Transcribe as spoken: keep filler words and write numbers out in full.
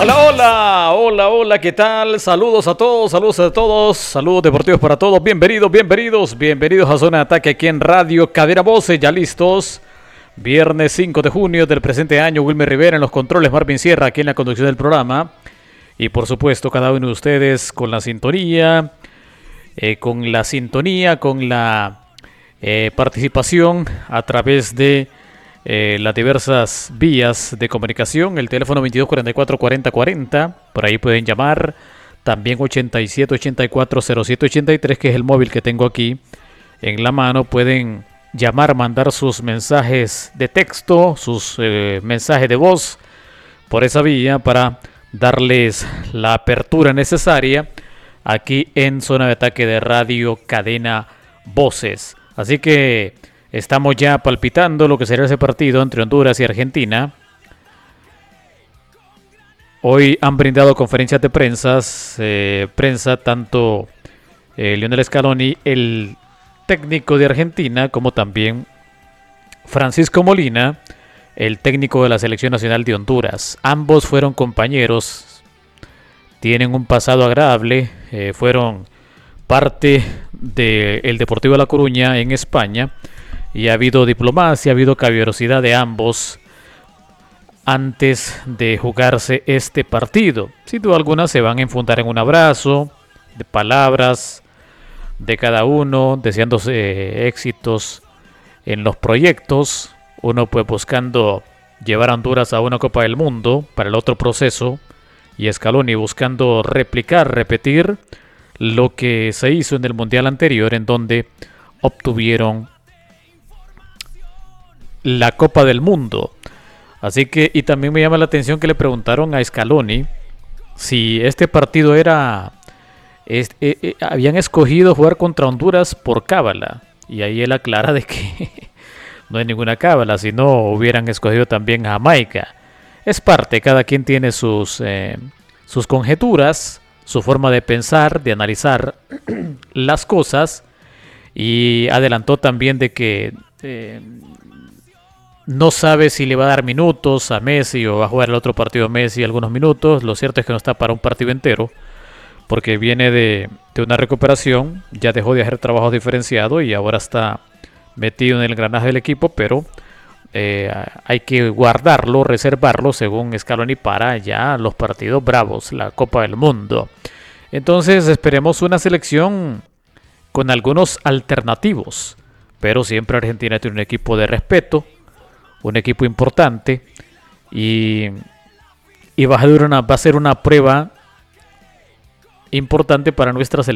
Hola, hola, hola, hola, ¿qué tal? Saludos a todos, saludos a todos, saludos deportivos para todos, bienvenidos, bienvenidos, bienvenidos a Zona de Ataque aquí en Radio Cadena Voces, ya listos. Viernes cinco de junio del presente año, Wilmer Rivera en los controles, Marvin Sierra aquí en la conducción del programa. Y por supuesto, cada uno de ustedes con la sintonía, eh, con la sintonía, con la eh, participación a través de eh, las diversas vías de comunicación. El teléfono veintidós cuarenta y cuatro cuarenta cuarenta, por ahí pueden llamar. También ochenta y siete ochenta y cuatro cero siete ochenta y tres, que es el móvil que tengo aquí en la mano. Pueden llamar, mandar sus mensajes de texto, sus eh, mensajes de voz por esa vía para darles la apertura necesaria aquí en Zona de Ataque de Radio Cadena Voces. Así que estamos ya palpitando lo que será ese partido entre Honduras y Argentina. Hoy han brindado conferencias de prensa, eh, prensa tanto eh, Lionel Scaloni, el técnico de Argentina, como también Francisco Molina, el técnico de la Selección Nacional de Honduras. Ambos fueron compañeros, tienen un pasado agradable, eh, fueron parte del Deportivo de La Coruña en España, y ha habido diplomacia, ha habido caballerosidad de ambos antes de jugarse este partido. Sin duda alguna se van a enfundar en un abrazo de palabras de cada uno, deseándose eh, éxitos en los proyectos. Uno pues buscando llevar a Honduras a una Copa del Mundo para el otro proceso, y Scaloni buscando replicar, repetir lo que se hizo en el Mundial anterior, en donde obtuvieron la Copa del Mundo. Así que, y también me llama la atención que le preguntaron a Scaloni si este partido era... Es, eh, eh, habían escogido jugar contra Honduras por cábala, y ahí él aclara de que no hay ninguna cábala, si no hubieran escogido también a Jamaica. Es parte, cada quien tiene sus, eh, sus conjeturas, su forma de pensar, de analizar las cosas, y adelantó también de que eh, no sabe si le va a dar minutos a Messi o va a jugar el otro partido a Messi algunos minutos. Lo cierto es que no está para un partido entero, porque viene de, de una recuperación, ya dejó de hacer trabajo diferenciado y ahora está metido en el engranaje del equipo, pero eh, hay que guardarlo, reservarlo, según Scaloni, para ya los partidos bravos, la Copa del Mundo. Entonces esperemos una selección con algunos alternativos, pero siempre Argentina tiene un equipo de respeto, un equipo importante, y, y va a ser una, va a ser una prueba importante para nuestra selección